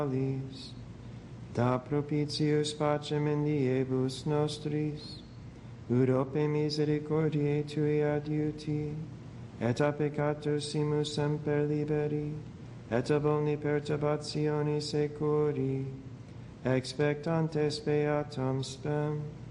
da propitius pacem in diebus nostris, ut ope misericordiae Tui adiuti, et a peccatus simus semper liberi, et ab omni perturbatione securi, expectantes beatam spem.